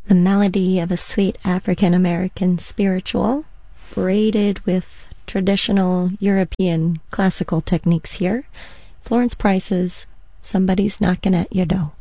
The melody of a sweet African-American spiritual, braided with traditional European classical techniques here. Florence Price's Somebody's Knocking at Your Door.